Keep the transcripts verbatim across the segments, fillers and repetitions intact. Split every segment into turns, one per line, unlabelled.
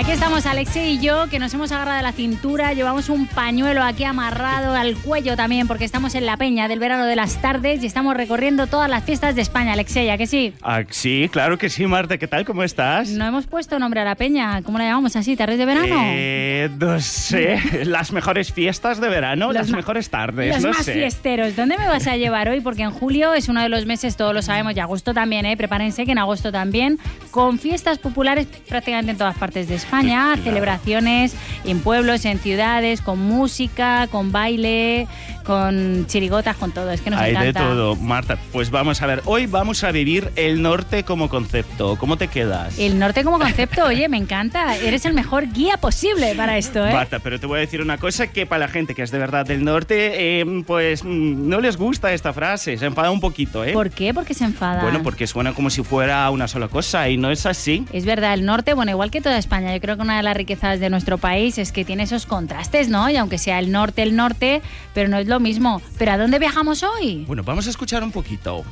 Aquí estamos Alexei y yo, que nos hemos agarrado de la cintura, llevamos un pañuelo aquí amarrado al cuello también, porque estamos en la peña del verano de las tardes y estamos recorriendo todas las fiestas de España, Alexei, ¿a que sí?
Ah, sí, claro que sí, Marta, ¿qué tal? ¿Cómo estás?
No hemos puesto nombre a la peña, ¿cómo la llamamos así? ¿Tardes de verano?
Eh, no sé, las mejores fiestas de verano,
los
las
ma-
mejores tardes,
Los
no
más
sé.
fiesteros, ¿dónde me vas a llevar hoy? Porque en julio es uno de los meses, todos lo sabemos, y agosto también, ¿eh? Prepárense que en agosto también, con fiestas populares prácticamente en todas partes de España,
Claro.
celebraciones en pueblos, en ciudades, con música, con baile, con chirigotas, con todo, es que nos
Hay
encanta.
de todo, Marta. Pues vamos a ver, hoy vamos a vivir el norte como concepto. ¿Cómo te quedas?
El norte como concepto, oye, me encanta, eres el mejor guía posible para esto, ¿eh?
Marta, pero te voy a decir una cosa que para la gente que es de verdad del norte, eh, pues mm, no les gusta esta frase, se enfada un poquito, ¿eh?
¿Por qué? Porque se enfada.
Bueno, porque suena como si fuera una sola cosa y no es así.
Es verdad, el norte, bueno, igual que toda España, yo creo que una de las riquezas de nuestro país es que tiene esos contrastes, ¿no? Y aunque sea el norte, el norte, pero no es lo mismo. ¿Pero a dónde viajamos hoy?
Bueno, vamos a escuchar un poquito.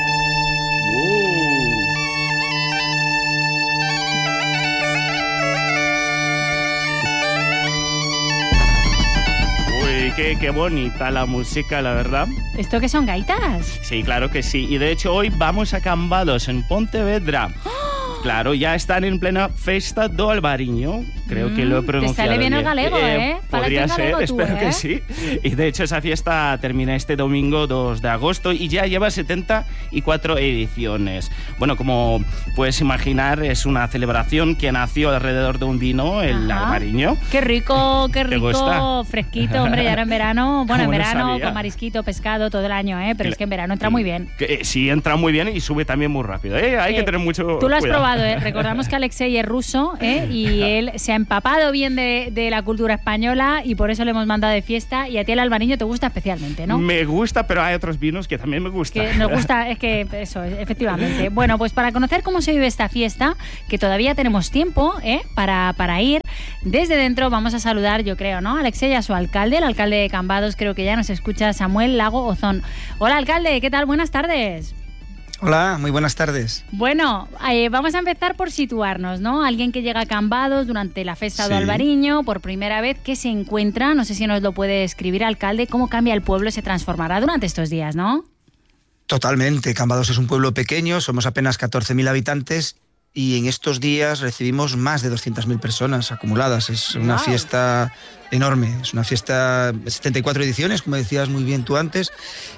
Uy, qué, qué bonita la música, la verdad.
¿Esto qué son gaitas?
Sí, claro que sí. Y de hecho hoy vamos a Cambados, en Pontevedra. Claro, ya están en plena Festa do Albariño. Creo
Mm,
que lo he
te
pronunciado
sale bien el galego, ¿eh?
Podría
Falaste en
ser,
galego tú,
espero
¿eh?
que sí. Y de hecho esa fiesta termina este domingo dos de agosto y ya lleva setenta y cuatro ediciones. Bueno, como puedes imaginar, es una celebración que nació alrededor de un vino, el
Ajá.
albariño.
Qué rico, qué
¿Te
rico,
gusta?
fresquito, hombre, y ahora en verano, bueno, en
¿Cómo no
verano
sabía?
con marisquito, pescado todo el año, ¿eh? Pero es que en verano entra muy bien.
Que, eh, sí, entra muy bien y sube también muy rápido. ¿eh? Hay
Eh,
que tener mucho
Tú lo has
cuidado.
probado, ¿eh? Recordamos que Alexei es ruso, ¿eh? Y él se ha empapado bien de, de la cultura española y por eso le hemos mandado de fiesta. Y a ti el albariño te gusta especialmente, ¿no?
Me gusta, pero hay otros vinos que también me gustan.
Que nos gusta, es que eso, efectivamente. Bueno, pues para conocer cómo se vive esta fiesta, que todavía tenemos tiempo, ¿eh? para, para ir, desde dentro vamos a saludar, yo creo, ¿no? Alexei, a su alcalde, el alcalde de Cambados, creo que ya nos escucha, Samuel Lago Ozón. Hola, alcalde, ¿qué tal? Buenas tardes.
Hola, muy buenas tardes.
Bueno, eh, vamos a empezar por situarnos, ¿no? Alguien que llega a Cambados durante la Festa
Sí.
do Albariño, por primera vez, ¿qué se encuentra? No sé si nos lo puede escribir, alcalde, cómo cambia el pueblo, se transformará durante estos días, ¿no?
Totalmente, Cambados es un pueblo pequeño, somos apenas catorce mil habitantes y en estos días recibimos más de doscientas mil personas acumuladas. Es una
Wow.
fiesta enorme, es una fiesta de setenta y cuatro ediciones, como decías muy bien tú antes,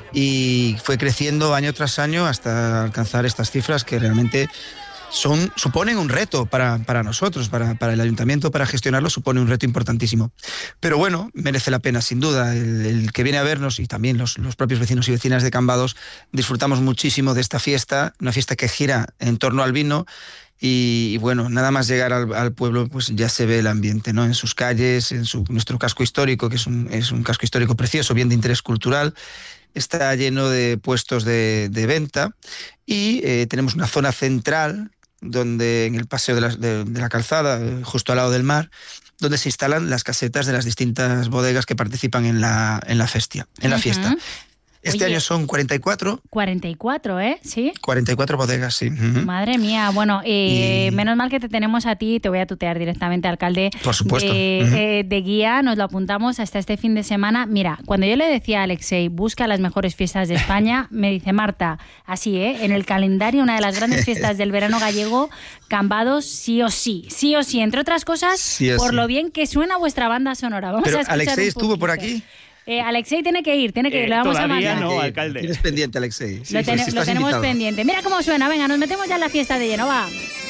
y fue creciendo año tras año hasta alcanzar estas cifras que realmente son, suponen un reto para, para nosotros, para, para el ayuntamiento, para gestionarlo, supone un reto importantísimo. Pero bueno, merece la pena, sin duda. El, el que viene a vernos y también los, los propios vecinos y vecinas de Cambados disfrutamos muchísimo de esta fiesta, una fiesta que gira en torno al vino. Y, y bueno, nada más llegar al, al pueblo, pues ya se ve el ambiente, ¿no? En sus calles, en su, nuestro casco histórico, que es un, es un casco histórico precioso, bien de interés cultural. Está lleno de puestos de, de venta y eh, tenemos una zona central donde en el paseo de la, de, de la calzada, eh, justo al lado del mar, donde se instalan las casetas de las distintas bodegas que participan en la, en la, festia, en la
Ujú.
fiesta. Este
Oye.
año son cuarenta y cuatro,
cuarenta y cuatro, ¿eh? ¿Sí?
cuarenta y cuatro bodegas, sí. Ujú.
Madre mía, bueno, eh,
Y-
menos mal que te tenemos a ti, te voy a tutear directamente, alcalde.
Por supuesto.
De,
Ujú.
eh, de guía, nos lo apuntamos hasta este fin de semana. Mira, cuando yo le decía a Alexei, busca las mejores fiestas de España, me dice Marta, así, ¿eh? En el calendario, una de las grandes fiestas del verano gallego, Cambados, sí o sí, sí o sí, entre otras cosas,
Sí o
por
sí.
lo bien que suena vuestra banda sonora. Vamos
Pero
a escuchar
Alexei
un
estuvo por
poquito.
aquí.
Eh, Alexei tiene que ir, tiene que ir,
Eh,
le vamos a
todavía
mandar.
no,
Eh,
alcalde.
Tienes pendiente, Alexei. Sí,
lo,
sí,
ten-
sí,
lo
estás
tenemos
invitado.
pendiente. Mira cómo suena, venga, nos metemos ya en la fiesta de lleno, va.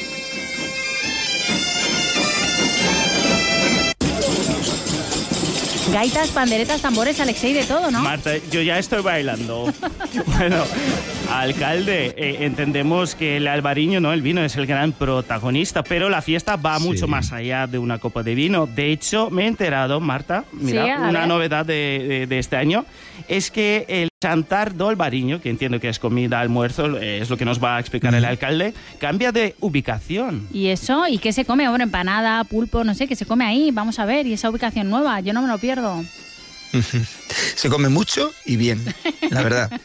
Gaitas, panderetas, tambores, Alexei, de todo, ¿no?
Marta, yo ya estoy bailando. Bueno, alcalde, eh, entendemos que el albariño, ¿no? El vino es el gran protagonista, pero la fiesta va
Sí.
mucho más allá de una copa de vino. De hecho, me he enterado, Marta, mira,
Sí, a
una
ver.
novedad de, de- de este año es que el chantar do albariño, que entiendo que es comida, almuerzo, eh, es lo que nos va a explicar el alcalde, cambia de ubicación.
¿Y eso? ¿Y qué se come? Hombre, empanada, pulpo, no sé, ¿qué se come ahí? Vamos a ver, y esa ubicación nueva, yo no me lo pierdo.
Se come mucho y bien, la verdad.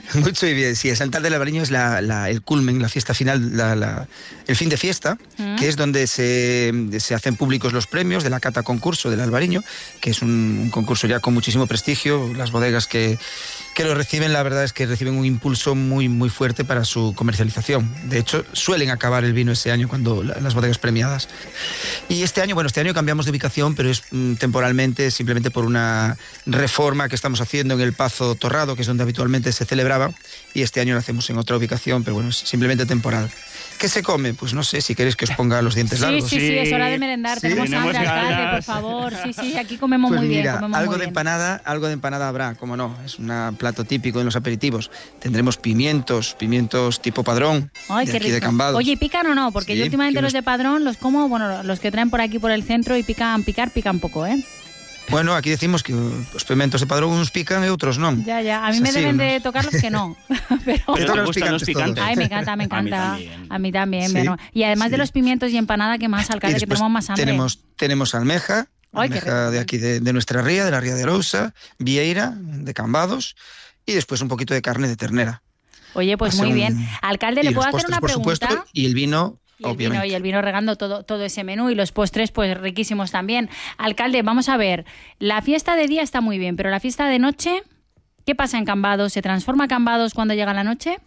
Mucho y bien, sí. El Santal del Albariño es la, la, el culmen, la fiesta final, la, la, el fin de fiesta, ¿Mm? que es donde se, se hacen públicos los premios de la cata concurso del Albariño, que es un, un concurso ya con muchísimo prestigio. Las bodegas que, que lo reciben, la verdad es que reciben un impulso muy, muy fuerte para su comercialización. De hecho, suelen acabar el vino ese año cuando la, las bodegas premiadas. Y este año, bueno, este año cambiamos de ubicación, pero es mm, temporalmente, simplemente por una reforma que estamos haciendo en el Pazo Torrado, que es donde habitualmente se celebraba, y este año lo hacemos en otra ubicación, pero bueno, es simplemente temporal. ¿Qué se come? Pues no sé, si queréis que os ponga los dientes
sí,
largos.
Sí, sí, sí, es hora de merendar. ¿Sí? Tenemos, tenemos hambre, ganas. Alcalde, por favor. Sí, sí, aquí comemos
pues
muy
mira,
bien. Comemos
algo
muy
de
bien.
empanada, algo de empanada habrá, como no. Es un plato típico en los aperitivos. Tendremos pimientos, pimientos tipo Padrón,
Ay,
de
qué
aquí
rico.
de Cambados.
Oye, ¿pican o no? Porque sí, yo últimamente los de Padrón los como, bueno, los que traen por aquí por el centro y pican, picar, pican poco, ¿eh?
Bueno, aquí decimos que los pimentos de Padrón unos pican y otros no.
Ya, ya. A mí es me así, deben unos... de tocar los que no. Pero,
Pero te gustan los picantes.
Ay, me encanta, me encanta.
A mí también.
A mí también.
Sí,
bueno. Y además
sí.
de los pimientos y empanada, ¿qué más, alcalde? Que tenemos más hambre.
Tenemos, tenemos almeja,
Ay,
almeja de aquí de, de nuestra ría, de la ría de Arousa, vieira, de Cambados, y después un poquito de carne de ternera.
Oye, pues muy
un...
bien. Alcalde, ¿le puedo hacer
postres,
una
por
pregunta?
Supuesto, y el vino...
Y el, vino, y el vino regando todo, todo ese menú y los postres pues riquísimos también. Alcalde, vamos a ver, la fiesta de día está muy bien, pero la fiesta de noche, ¿qué pasa en Cambados? ¿Se transforma Cambados cuando llega la noche?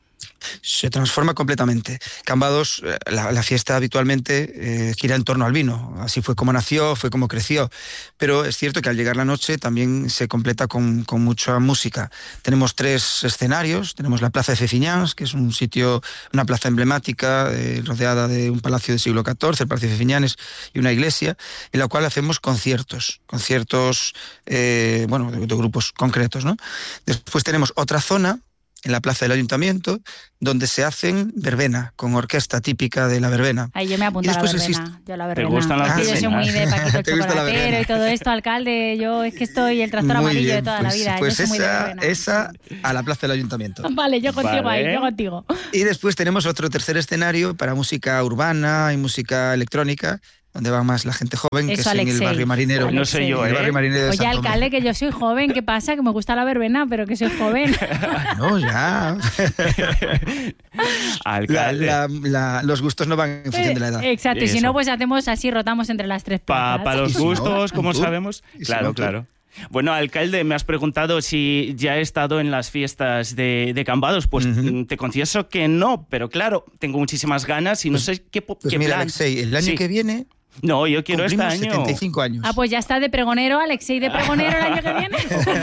Se transforma completamente. Cambados, la, la fiesta habitualmente eh, gira en torno al vino. Así fue como nació, fue como creció. Pero es cierto que al llegar la noche también se completa con, con mucha música. Tenemos tres escenarios. Tenemos la Plaza de Fefiñáns, que es un sitio, una plaza emblemática eh, rodeada de un palacio del siglo catorce, el Palacio de Fefiñáns, y una iglesia, en la cual hacemos conciertos. Conciertos, eh, bueno, de, de grupos concretos, ¿no? Después tenemos otra zona en la plaza del Ayuntamiento, donde se hacen verbena, con orquesta típica de la verbena.
Ay, yo me apunto a la verbena.
Existe...
Yo la verbena.
¿Te gustan las verbenas?
Yo soy muy de Paquito el Chocolatero y todo esto, alcalde. Yo es que estoy el tractor
muy
amarillo
bien,
de toda
pues,
la vida.
Pues
yo soy
esa,
muy de verbena.
esa a la plaza del Ayuntamiento.
Vale, yo contigo
Vale.
ahí, yo contigo.
Y después tenemos otro tercer escenario para música urbana y música electrónica, donde va más la gente joven,
Eso,
que es
Alexei.
en el barrio marinero.
No sé yo,
en el
¿eh?
barrio marinero de
Oye,
San Tomé.
alcalde, que yo soy joven, ¿qué pasa? Que me gusta la verbena, pero que soy joven.
No, ya.
Alcalde.
La, la, la, los gustos no van en función de la edad.
Exacto, y si
Eso.
no, pues hacemos así, rotamos entre las tres
Para
plazas.
pa los
¿Y si no?
gustos, como
¿Tú?
sabemos.
¿Y si
Claro,
no, tú?
claro. Bueno, alcalde, me has preguntado si ya he estado en las fiestas de, de Cambados. Pues
Uh-huh.
te confieso que no, pero claro, tengo muchísimas ganas y no
Pues,
sé qué,
pues
qué
mira,
plan.
Alexei, el año
Sí.
que viene
No, yo quiero este
cumplimos
año.
setenta y cinco años.
Ah, pues ya está de pregonero, Alexei de pregonero el año que viene.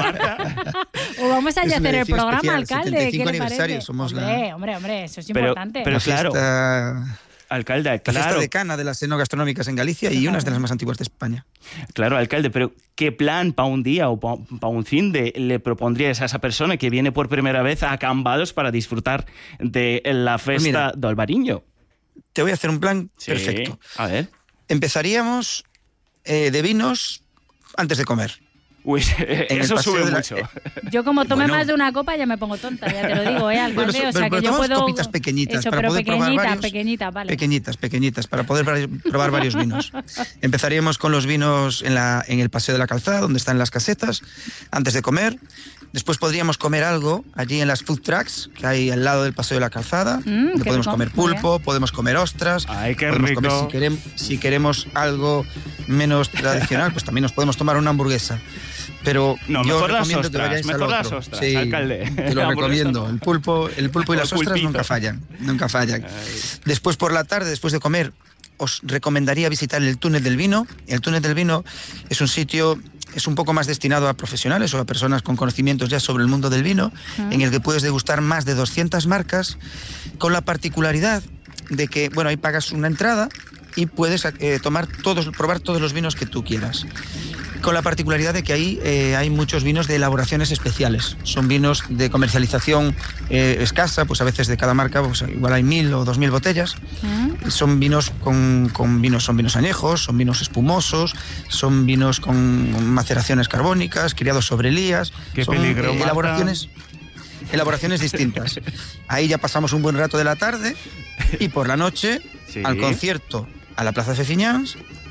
o vamos a
Es una
hacer el
edición
programa,
especial,
alcalde.
setenta y cinco
¿Qué le
aniversario,
parece?
somos la-
hombre, hombre, hombre, eso es
Pero-
importante.
pero-
la
claro.
fiesta,
Alcalde,
la fiesta
claro.
de Cana de las enogastronómicas en Galicia y unas de las más antiguas de España.
Claro, alcalde, pero ¿qué plan para un día o para un fin de le propondrías a esa persona que viene por primera vez a Cambados para disfrutar de la
Pues
fiesta de Albariño?
Te voy a hacer un plan
Sí.
perfecto.
A ver.
Empezaríamos eh, de vinos antes de comer.
Uy,
el
eso
paseo
sube
de la-
mucho.
Yo como tome
Bueno.
más de una copa ya me pongo tonta, ya te lo digo, ¿eh, alcalde?
Bueno,
o sea,
pero-
que
pero
yo
tomamos
puedo...
copitas pequeñitas
Eso,
para
pero
poder probar
pequeñita,
varios.
pequeñita, vale.
Pequeñitas, pequeñitas, para poder vari- probar varios vinos. Empezaríamos con los vinos en, la, en el Paseo de la Calzada, donde están las casetas, antes de comer. Después podríamos comer algo allí en las food trucks que hay al lado del Paseo de la Calzada.
Mm,
donde
qué
podemos
rico,
comer
muy
pulpo, podemos comer ostras.
Ay, qué
podemos
rico.
comer, si, queremos, si queremos algo menos tradicional, pues también nos podemos tomar una hamburguesa. Pero
No,
yo
mejor las
recomiendo que
ostras,
vayáis al
mejor las
otro.
ostras,
Sí,
alcalde.
te lo
La
recomiendo.
hamburguesa no.
El pulpo, el pulpo y
O
las
el
ostras
pulpito.
nunca fallan, nunca fallan.
Ay.
Después por la tarde, después de comer, os recomendaría visitar el Túnel del Vino. El Túnel del Vino es un sitio, es un poco más destinado a profesionales o a personas con conocimientos ya sobre el mundo del vino,
Mm.
en el que puedes degustar más de doscientas marcas, con la particularidad de que, bueno, ahí pagas una entrada y puedes eh, tomar todos, probar todos los vinos que tú quieras. Con la particularidad de que ahí eh, hay muchos vinos de elaboraciones especiales. Son vinos de comercialización eh, escasa, pues a veces de cada marca, pues igual hay mil o dos mil botellas.
Mm.
Son vinos con, con vinos, son vinos añejos, son vinos espumosos, son vinos con maceraciones carbónicas, criados sobre lías.
Qué
son
peligro,
eh,
Marta.
elaboraciones, elaboraciones distintas. Ahí ya pasamos un buen rato de la tarde y por la noche
Sí.
al concierto a la Plaza de Fefiñáns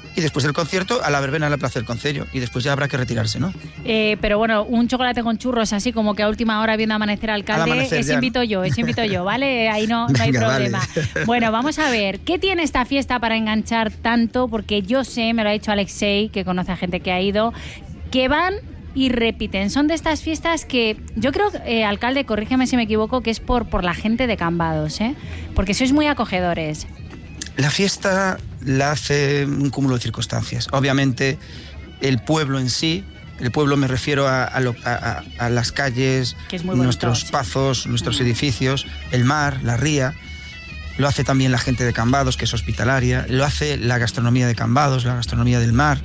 y después del concierto a la verbena en la Plaza del Concello, y después ya habrá que retirarse, ¿no?
Eh, pero bueno, un chocolate con churros así como que a última hora viendo amanecer alcalde,
Al amanecer,
ese
ya.
invito yo, ese invito yo, ¿vale? Ahí no, no hay
Venga,
problema.
vale.
Bueno, vamos a ver, ¿qué tiene esta fiesta para enganchar tanto? Porque yo sé, me lo ha dicho Alexei, que conoce a gente que ha ido, que van y repiten. Son de estas fiestas que yo creo, eh, alcalde, corrígeme si me equivoco, que es por, por la gente de Cambados, ¿eh? Porque sois muy acogedores.
La fiesta la hace un cúmulo de circunstancias. Obviamente, el pueblo en sí, el pueblo me refiero a, a, lo, a, a las calles,
Que es muy bonito,
nuestros
sí.
pazos, nuestros
Mm.
edificios, el mar, la ría. Lo hace también la gente de Cambados, que es hospitalaria. Lo hace la gastronomía de Cambados, la gastronomía del mar.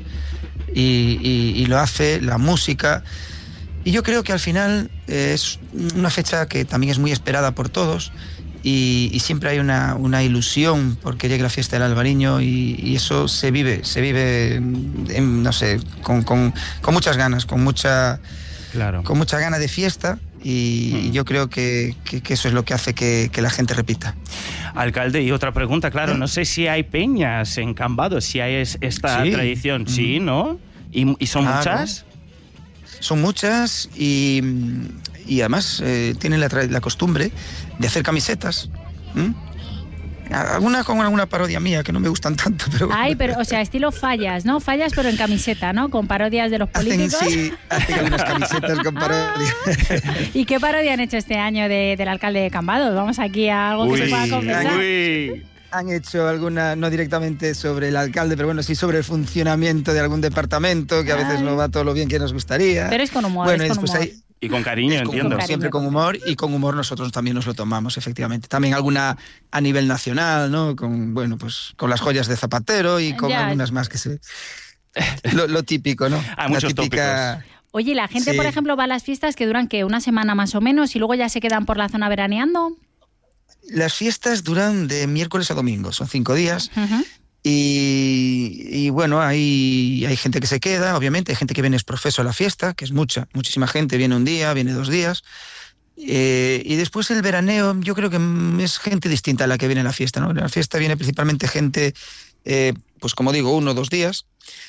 Y, y, y lo hace la música. Y yo creo que al final eh, es una fecha que también es muy esperada por todos. Y, y siempre hay una, una ilusión porque llegue la fiesta del Albariño, y, y eso se vive, se vive, en, no sé, con, con, con muchas ganas, con mucha,
Claro.
con mucha gana de fiesta, y,
Mm.
y yo creo que, que, que eso es lo que hace que, que la gente repita.
Alcalde, y otra pregunta, claro, no sé si hay peñas en Cambados, si hay es- esta
Sí.
tradición,
Mm.
sí, ¿no? ¿Y, y son
Claro.
muchas?
Son muchas, y, y además eh, tienen la, tra- la costumbre de hacer camisetas. ¿Mm? Alguna con alguna parodia mía que no me gustan tanto, pero
Ay, pero, o sea, estilo Fallas, ¿no? Fallas, pero en camiseta, ¿no? Con parodias de los
hacen,
políticos.
sí, hacen algunas camisetas con parodia.
¿Y qué parodia han hecho este año de, del alcalde de Cambados? Vamos aquí a algo que se pueda confesar.
uy.
Han hecho alguna, no directamente sobre el alcalde, pero bueno, sí sobre el funcionamiento de algún departamento, que a veces
Ay.
no va todo lo bien que nos gustaría.
Pero es con humor,
Bueno,
es
y
con
después
humor.
hay,
Y con cariño,
con
entiendo.
humor,
Con
siempre
cariño.
con humor, y con humor nosotros también nos lo tomamos, efectivamente. También alguna a nivel nacional, ¿no? Con, bueno, pues con las joyas de Zapatero y con
Ya.
algunas más que se... Lo, lo típico, ¿no?
Hay muchos tópicos.
Oye, ¿y la gente,
Sí.
por ejemplo, va a las fiestas que duran, ¿qué? ¿Una semana más o menos y luego ya se quedan por la zona veraneando?
Las fiestas duran de miércoles a domingo, son cinco días.
Ujú.
Y, y bueno, hay, hay gente que se queda, obviamente, hay gente que viene exprofeso a la fiesta, que es mucha, muchísima gente, viene un día, viene dos días. Eh, y después el veraneo, yo creo que mm, es gente distinta a la que viene a la fiesta, ¿no? En la fiesta viene principalmente gente, eh, pues como digo, uno o dos días.